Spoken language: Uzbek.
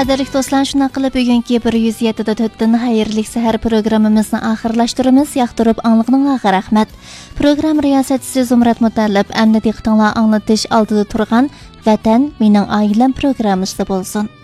Qadirlik do'stlar, shuna qilib bugungi 107.4dan xayrli sahar programmamizni oxirlashtiramiz. Yoqtirib anglag'inglarga rahmat. Program riyosatchisi Zumrat Mutallab, amni diqqatinglar anglatish oldida turgan Vatan mening oilam programmasi bo'lsin.